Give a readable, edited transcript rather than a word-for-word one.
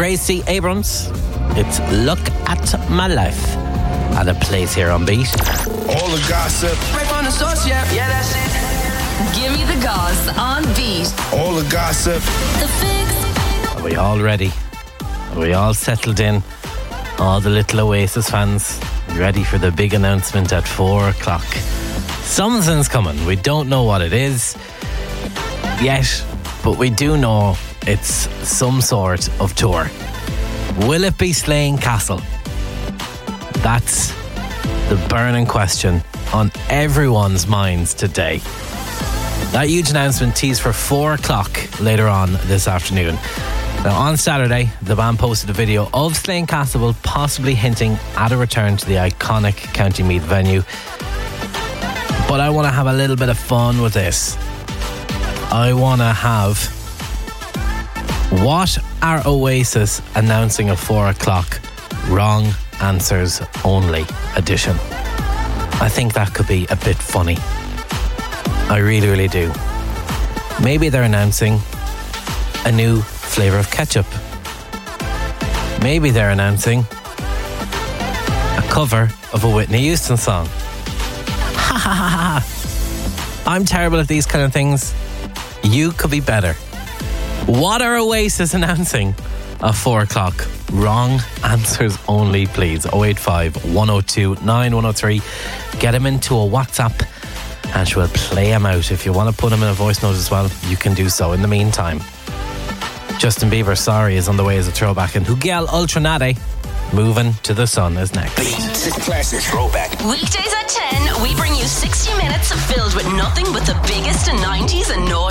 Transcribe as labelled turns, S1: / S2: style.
S1: Gracie Abrams. It's Look at My Life. And it plays here on Beat.
S2: All the gossip.
S3: Right on the source, yeah, that's it.
S4: Give me the goss on Beat.
S2: All the gossip.
S4: The Fix.
S1: Are we all ready? Are we all settled in? All the little Oasis fans ready for the big announcement at 4 o'clock. Something's coming. We don't know what it is yet, but we do know it's some sort of tour. Will it be Slane Castle? That's the burning question on everyone's minds today. That huge announcement teased for 4 o'clock later on this afternoon. Now, on Saturday, the band posted a video of Slane Castle possibly hinting at a return to the iconic County Meath venue. But I want to have a little bit of fun with this. I want to have What are Oasis announcing at 4 o'clock? Wrong answers only edition. I think that could be a bit funny. I really, really do. Maybe they're announcing a new flavour of ketchup. Maybe they're announcing a cover of a Whitney Houston song. Ha ha ha ha. I'm terrible at these kind of things. You could be better. What are Oasis announcing at 4 o'clock? Wrong answers only, please. 085 102 9103. Get him into a WhatsApp and she will play him out. If you want to put him in a voice note as well, you can do so. In the meantime, Justin Bieber, Sorry, is on the way as a throwback, and Hugel Ultranade, Moving to the Sun, is next.
S2: Beat classic throwback.
S4: Weekdays at 10, we bring you 60 minutes filled with nothing but the biggest in 90s and noughties.